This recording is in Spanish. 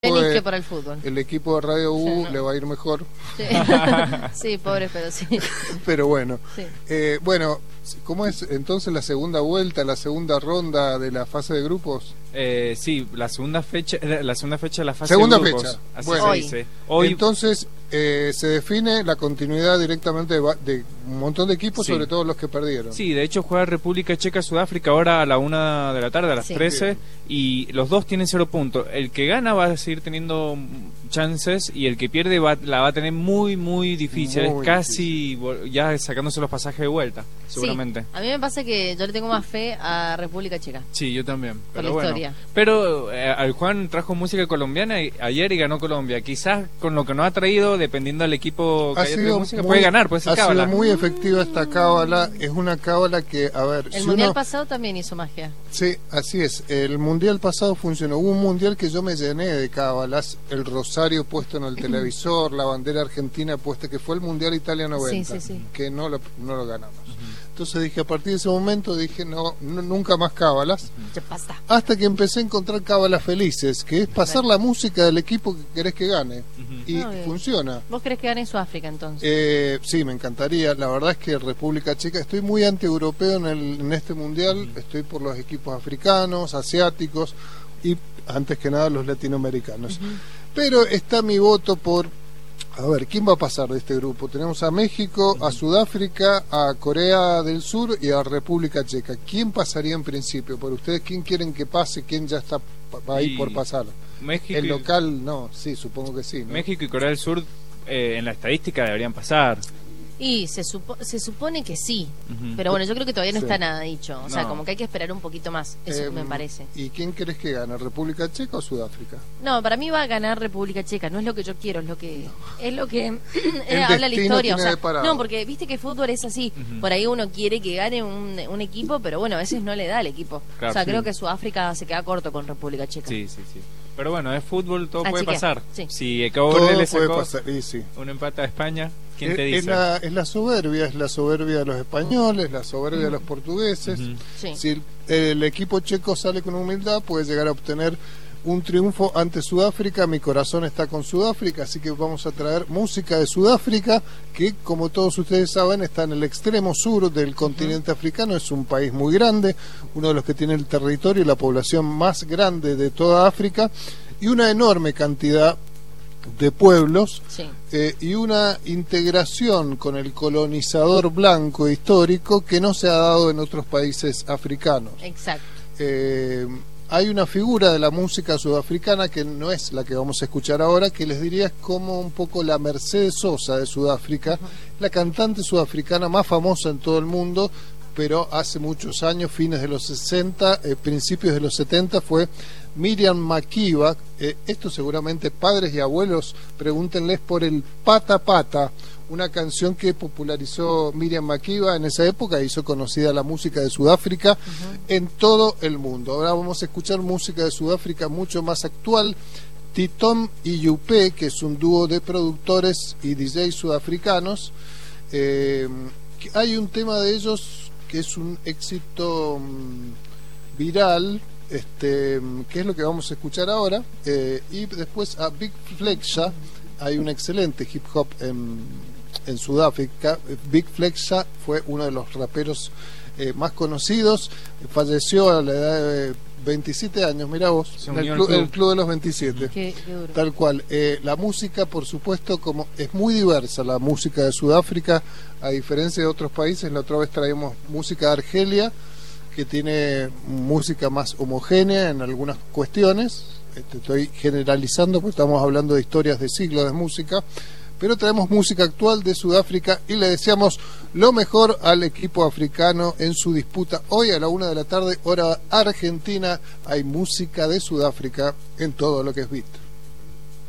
Tenis que para el fútbol. El equipo de Radio U Sí, no. le va a ir mejor. Sí, sí, pobre, pero sí. Pero bueno, Sí. bueno, ¿cómo es entonces la segunda vuelta, la segunda ronda de la fase de grupos? Sí, la segunda fecha de la fase Segunda de grupos. fecha. Así Bueno. se Hoy. dice. Hoy Entonces se define la continuidad directamente de un montón de equipos, Sí. sobre todo los que perdieron. sí, de hecho juega República Checa-Sudáfrica ahora a la 1 de la tarde, a las Sí. 13, y los dos tienen 0 puntos. El que gana va a seguir teniendo chances y el que pierde la va a tener muy, muy difícil. Muy es casi ya sacándose los pasajes de vuelta, seguramente. Sí. A mí me pasa que yo le tengo más fe a República Checa. Sí, yo también. Por Pero la bueno. historia. Pero al Juan trajo música colombiana ayer y ganó Colombia. Quizás con lo que nos ha traído, dependiendo del equipo que haya traído música, puede ganar, puede ser ha sido cábala. muy efectiva esta cábala. Es una cábala que, a ver, El si mundial uno... pasado también hizo magia. Sí, así es. El mundial pasado funcionó. Hubo un mundial que yo me llené de cábalas. El rosario puesto en el televisor, la bandera argentina puesta, que fue el mundial Italia 90, Sí, sí, sí. que no lo ganamos. Entonces dije, a partir de ese momento dije, no, nunca más cábalas. Ya basta. Hasta que empecé a encontrar cábalas felices, que es pasar la música del equipo que querés que gane. Y Ah, bien. funciona. ¿Vos crees que gane Sudáfrica entonces? Sí, me encantaría. La verdad es que República Checa, estoy muy anti-europeo en este mundial. Estoy por los equipos africanos, asiáticos y antes que nada los latinoamericanos. Pero está mi voto por... A ver, ¿quién va a pasar de este grupo? Tenemos a México, a Sudáfrica, a Corea del Sur y a República Checa. ¿Quién pasaría en principio? Por ustedes, ¿quién quieren que pase? ¿Quién ya está ahí Y por pasar? México El local, no, sí, supongo que sí, ¿no? México y Corea del Sur en la estadística deberían pasar. Y se supone que sí, Ujú. pero bueno, yo creo que todavía no Sí. está nada dicho. O sea, No. como que hay que esperar un poquito más, eso me parece. ¿Y quién crees que gana? ¿República Checa o Sudáfrica? No, para mí va a ganar República Checa, no es lo que yo quiero, es lo que El habla la destino historia. O tiene sea, deparado. no, porque viste que fútbol es así. Por ahí uno quiere que gane un equipo, pero bueno, a veces no le da el equipo. Claro, o sea, sí. creo que Sudáfrica se queda corto con República Checa. Sí, sí, sí. Pero bueno, es fútbol, todo Así puede que, pasar. sí. Si Cabo Todo Verde le puede sacó pasar, y sí. un empate a España, ¿quién te Es dice? es la soberbia de los españoles, la soberbia de los portugueses. Ujú. Sí. Si el equipo checo sale con humildad, puede llegar a obtener un triunfo ante Sudáfrica. Mi corazón está con Sudáfrica, así que vamos a traer música de Sudáfrica, que como todos ustedes saben está en el extremo sur del continente africano. Es un país muy grande, uno de los que tiene el territorio y la población más grande de toda África, y una enorme cantidad de pueblos. Sí. Y una integración con el colonizador blanco histórico que no se ha dado en otros países africanos. Exacto. Hay una figura de la música sudafricana que no es la que vamos a escuchar ahora, que les diría es como un poco la Mercedes Sosa de Sudáfrica, la cantante sudafricana más famosa en todo el mundo, pero hace muchos años, fines de los 60, principios de los 70, fue Miriam Makeba. Esto seguramente padres y abuelos, pregúntenles por el Pata Pata, una canción que popularizó Miriam Makeba en esa época, hizo conocida la música de Sudáfrica en todo el mundo. Ahora vamos a escuchar música de Sudáfrica mucho más actual. Titom y Yupe, que es un dúo de productores y DJs sudafricanos. Hay un tema de ellos que es un éxito viral, que es lo que vamos a escuchar ahora, y después a Big Flexa. Hay un excelente hip hop en Sudáfrica. Big Flexa fue uno de los raperos más conocidos, falleció a la edad de 27 años, mira vos, Se en el unió al club, club. el club de los 27. Qué duro. Tal cual. La música, por supuesto, como es muy diversa la música de Sudáfrica, a diferencia de otros países. La otra vez traímos música de Argelia, que tiene música más homogénea en algunas cuestiones. Estoy generalizando porque estamos hablando de historias de siglos de música, pero traemos música actual de Sudáfrica y le deseamos lo mejor al equipo africano en su disputa. Hoy a la 1 de la tarde, hora argentina, hay música de Sudáfrica en todo lo que es beat.